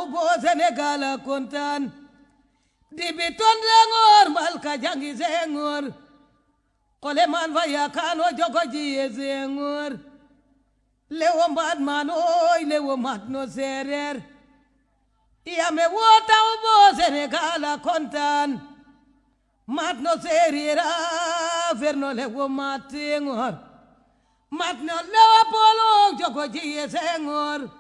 bo Senegal kontaan dibiton Senghor malka jangi Senghor kole man vaya kano jogo jiye Senghor lewo mad man oy lewo mat no serer yame wota bo Senegal kontaan mat no serera verno lewo mat Senghor mat no lewo polo jogo jiye Senghor